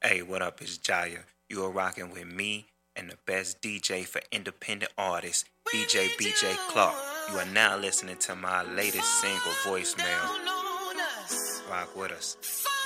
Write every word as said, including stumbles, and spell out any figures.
Hey, what up? It's Jaya. You are rocking with me and the best D J for independent artists, D J B J Clark. You are now listening to my latest single, Voicemail. Rock with us.